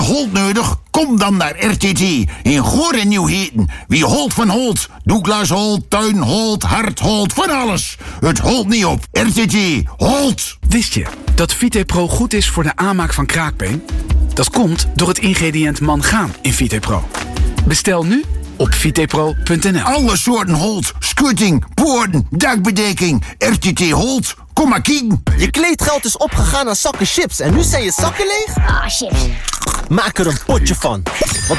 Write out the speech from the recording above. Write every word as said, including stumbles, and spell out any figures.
Holt nodig? Kom dan naar R T T in Goor en Nieuwheten. Wie Holt van Holt, Douglas Holt, Tuin Holt, Hart Holt, van alles. Het holt niet op. R T T, Holt. Wist je dat VitePro goed is voor de aanmaak van kraakbeen? Dat komt door het ingrediënt mangaan in VitePro. Bestel nu op vitepro punt n l. Alle soorten Holt, schutting, poorten, dakbedekking. R T T Holt, kom maar kijken. Je kleedgeld is opgegaan aan zakken chips en nu zijn je zakken leeg? Ah, chips. Maak er een potje van. Want